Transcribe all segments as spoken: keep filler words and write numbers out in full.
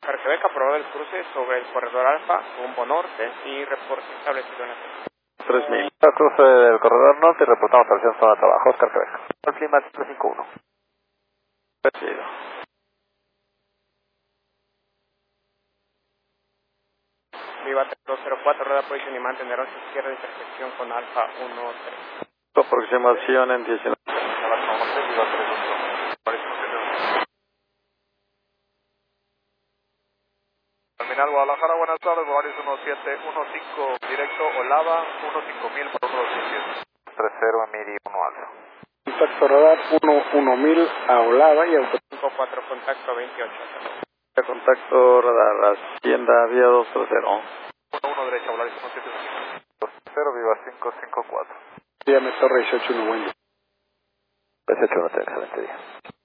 Para que Beca aprobado el cruce sobre el corredor Alfa, rumbo norte y reporte establecido en la zona. tres mil. Cruce del corredor norte y reportamos estación zona de trabajo. Oscar Quebec. El clima cinco cinco uno. Recibido. Viva tres dos cero cuatro, rueda posición y mantener hacia izquierda, intersección con Alfa uno tres. Aproximación en diecinueve. Terminal Guadalajara, buenas tardes, Volaris uno siete uno cinco, directo Olava, uno cinco mil por uno diecisiete. tres cero Emiri uno Alfa. Contacto radar uno uno mil a Olava y auto. cinco cuatro, contacto veintiocho. Contacto radar, Hacienda vía dos tres cero. uno uno derecha, Volaris uno siete uno. dos cero, viva cinco cinco cuatro. Dígame Torre dieciocho uno, buen día. dieciocho uno, excelente día.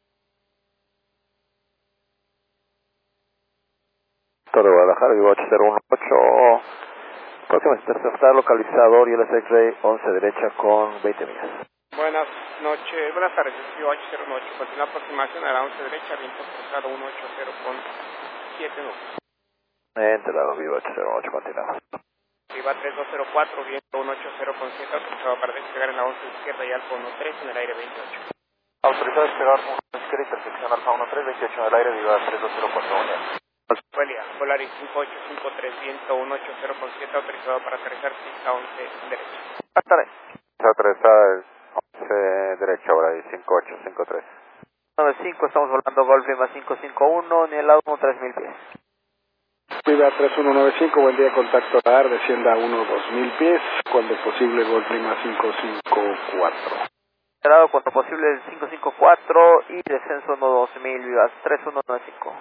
Torre Guadalajara, vivo ocho cero uno ocho. Próximo está localizador y el X-Ray once derecha con veinte millas. Buenas noches, buenas tardes, Viva ocho cero uno ocho, continúa aproximación a la once derecha, viento cruzado uno ocho cero con siete nueve. Enterado, vivo ocho cero ocho, continuamos. Viva tres dos cero cuatro, viento uno ocho cero con siete, autorizado para despegar en la once izquierda y Alfa uno tres en el aire veintiocho. Autorizado a despegar uno izquierda, intersección Alfa uno tres, veintiocho en el aire, viva tres dos cero cuatro. Huelia, Volaris cinco ocho cinco tres, viento uno ocho cero con siete, autorizado para aterrizar pista once derecha. Hasta ahí. Aterrizada once derecha, ahora y cinco ocho cinco tres. nueve cinco, estamos volando Golf Lima cinco cinco uno, ni el lado tres mil pies. Viva tres uno nueve cinco, buen día, contacto radar, descienda a uno dos mil pies, cuando posible Golf Lima cinco cinco cuatro. Lado cuanto posible el cinco cinco cuatro y descenso uno dos mil, vivas tres uno nueve cinco.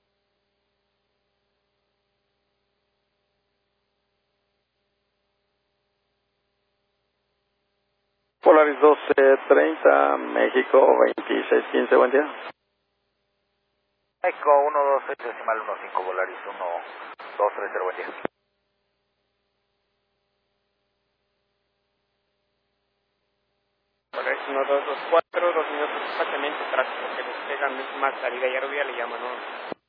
Polaris doce treinta, México veintiséis quince, buen día. México uno dos seis decimal uno cinco, Volaris uno dos tres cero, buen día. Volaris uno dos dos cuatro, dos minutos de espaciamiento, tráfico que despega, misma salida y aerovía, le llaman uno.